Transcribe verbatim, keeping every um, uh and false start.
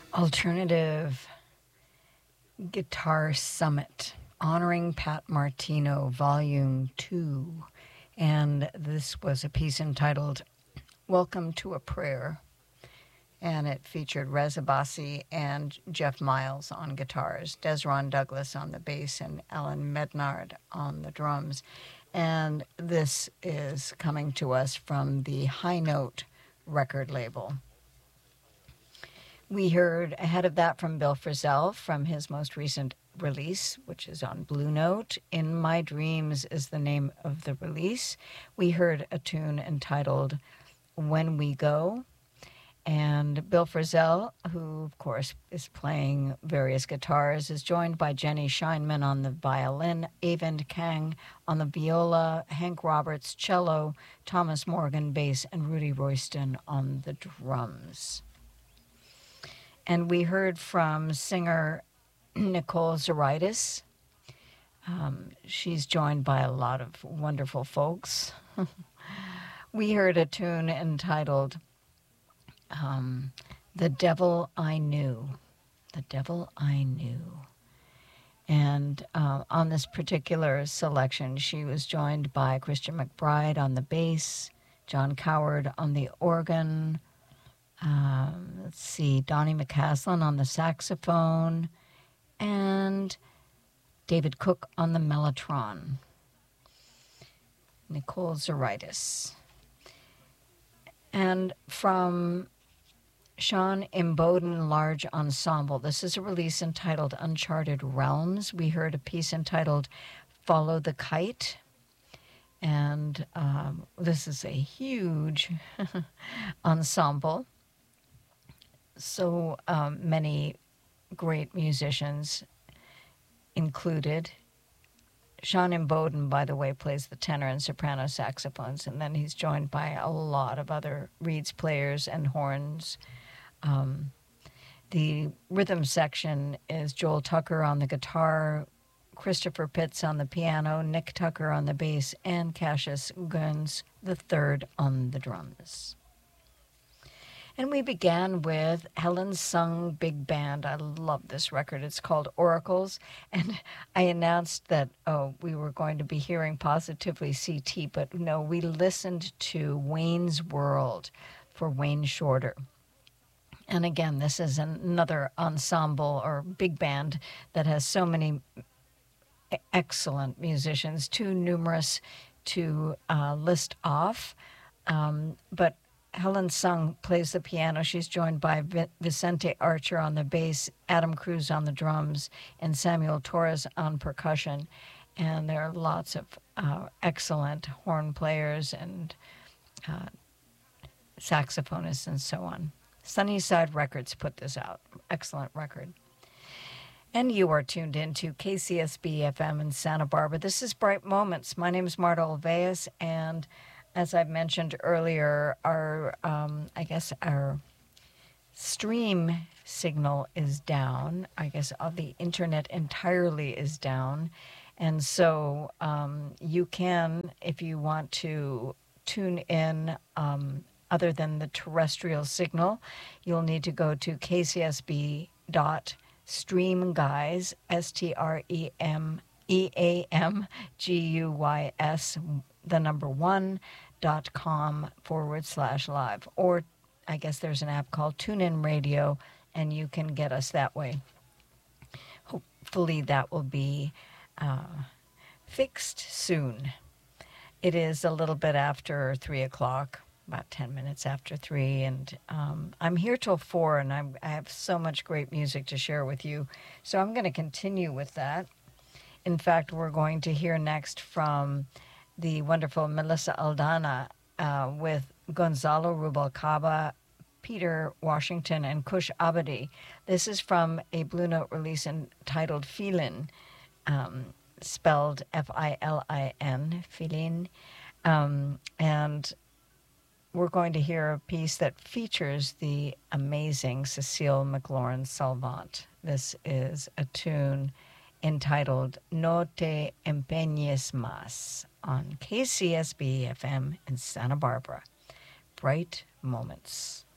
Alternative Guitar Summit, honoring Pat Martino, Volume two. And this was a piece entitled Welcome to a Prayer. And it featured Reza Bassi and Jeff Miles on guitars, Desron Douglas on the bass, and Alan Mednard on the drums. And this is coming to us from the High Note record label. We heard ahead of that from Bill Frisell from his most recent release, which is on Blue Note. In My Dreams is the name of the release. We heard a tune entitled When We Go. And Bill Frisell, who, of course, is playing various guitars, is joined by Jenny Scheinman on the violin, Avend Kang on the viola, Hank Roberts cello, Thomas Morgan bass, and Rudy Royston on the drums. And we heard from singer Nicole Zaritis. Um, she's joined by a lot of wonderful folks. We heard a tune entitled um, The Devil I Knew. The Devil I Knew. And uh, on this particular selection, she was joined by Christian McBride on the bass, John Coward on the organ, Um, let's see, Donnie McCaslin on the saxophone, and David Cook on the mellotron. Nicole Zaritis. And from Sean Imboden Large Ensemble, this is a release entitled Uncharted Realms. We heard a piece entitled Follow the Kite. And um, this is a huge ensemble. So um, many great musicians included. Sean Imboden, by the way, plays the tenor and soprano saxophones, and then he's joined by a lot of other reeds players and horns. Um, the rhythm section is Joel Tucker on the guitar, Christopher Pitts on the piano, Nick Tucker on the bass, and Cassius Guns the third on the drums. And we began with Helen Sung Big Band. I love this record. It's called Oracles. And I announced that, oh, we were going to be hearing Positively C T, but no, we listened to Wayne's World for Wayne Shorter. And again, this is another ensemble or big band that has so many excellent musicians, too numerous to uh, list off. Um, but Helen Sung plays the piano. She's joined by Vicente Archer on the bass, Adam Cruz on the drums, and Samuel Torres on percussion. And there are lots of uh, excellent horn players and uh, saxophonists and so on. Sunnyside Records put this out. Excellent record. And you are tuned in to K C S B F M in Santa Barbara. This is Bright Moments. My name is Marta Olveas, and as I mentioned earlier, our, um, I guess our stream signal is down. I guess uh, the internet entirely is down. And so um, you can, if you want to tune in um, other than the terrestrial signal, you'll need to go to k c s b dot stream guys, S T R E M E A M G U Y S, the number one, dot com forward slash live. Or I guess there's an app called TuneIn Radio, and you can get us that way. Hopefully that will be uh, fixed soon. It is a little bit after three o'clock, about ten minutes after three, and um, I'm here till four, and I'm, I have so much great music to share with you. So I'm going to continue with that. In fact, we're going to hear next from the wonderful Melissa Aldana uh, with Gonzalo Rubalcaba, Peter Washington, and Kush Abadi. This is from a Blue Note release entitled Filin, um, spelled F I L I N, Filin. Um, and we're going to hear a piece that features the amazing Cecile McLaurin Salvant. This is a tune entitled No Te Empeñes Más on K C S B F M in Santa Barbara. Bright Moments.